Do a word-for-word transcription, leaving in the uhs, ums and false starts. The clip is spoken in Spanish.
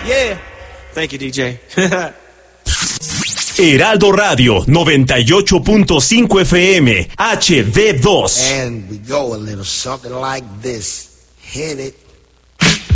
Yeah. Thank you, D J. Heraldo Radio noventa y ocho punto cinco F M H D dos. And we go a little something like this. Hit it.